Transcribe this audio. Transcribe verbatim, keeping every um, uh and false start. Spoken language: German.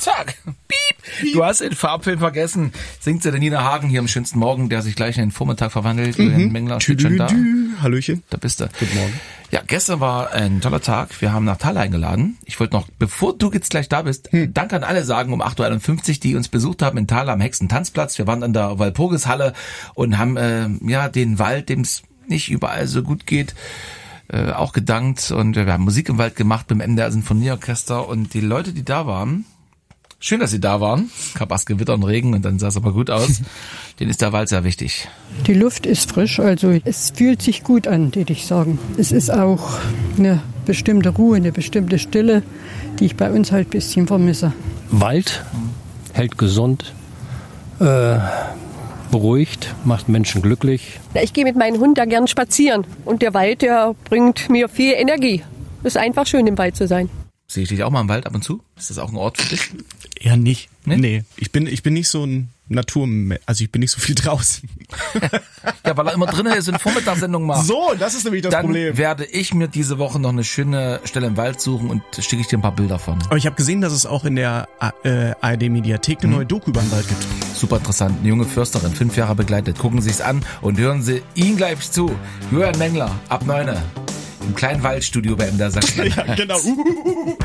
Zack. Piep. Du hast den Farbfilm vergessen. Singt sie der Nina Hagen hier am schönsten Morgen, der sich gleich in den Vormittag verwandelt. Mhm. Mengler steht schon da. Hallöchen. Da bist du. Guten Morgen. Ja, gestern war ein toller Tag. Wir haben nach Thal eingeladen. Ich wollte noch, bevor du jetzt gleich da bist, hm. Danke an alle sagen um acht Uhr einundfünfzig, die uns besucht haben in Thal am Hexentanzplatz. Wir waren an der Walpurgishalle und haben äh, ja den Wald, dem es nicht überall so gut geht, äh, auch gedankt. Und wir haben Musik im Wald gemacht beim M D R Sinfonieorchester. Und die Leute, die da waren, schön, dass sie da waren. Gab erst Gewitter und Regen und dann sah es aber gut aus. Denen ist der Wald sehr wichtig. Die Luft ist frisch, also es fühlt sich gut an, würde ich sagen. Es ist auch eine bestimmte Ruhe, eine bestimmte Stille, die ich bei uns halt ein bisschen vermisse. Wald hält gesund, äh, beruhigt, macht Menschen glücklich. Ich gehe mit meinem Hund da gern spazieren und der Wald, der bringt mir viel Energie. Es ist einfach schön, im Wald zu sein. Sehe ich dich auch mal im Wald ab und zu? Ist das auch ein Ort für dich? Eher nicht. Nee? Nee. Ich bin, ich bin nicht so ein Natur, also ich bin nicht so viel draußen. Ja, weil er immer drinnen ist und Vormittagssendungen macht. So, das ist nämlich das Dann Problem. Dann werde ich mir diese Woche noch eine schöne Stelle im Wald suchen und schicke ich dir ein paar Bilder von. Aber ich habe gesehen, dass es auch in der äh, A R D-Mediathek eine hm. neue Doku über den Wald gibt. Super interessant. Eine junge Försterin, fünf Jahre begleitet. Gucken Sie sich's an und hören Sie ihn gleich zu. Julian Mengler, ab neun im kleinen Waldstudio bei M D R Sachsen. Ja, genau.